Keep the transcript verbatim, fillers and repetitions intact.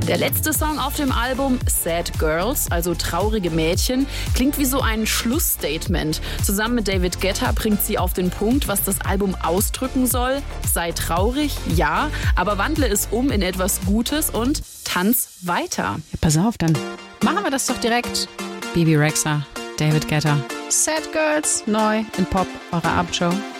Der letzte Song auf dem Album, Sad Girls, also traurige Mädchen, klingt wie so ein Schlussstatement. Zusammen mit David Guetta bringt sie auf den Punkt, was das Album ausdrücken soll. Sei traurig, ja, aber wandle es um in etwas Gutes und tanz weiter. Ja, pass auf, dann machen wir das doch direkt. Bebe Rexha, David Guetta, Sad Girls, neu in Pop, eure Abendshow.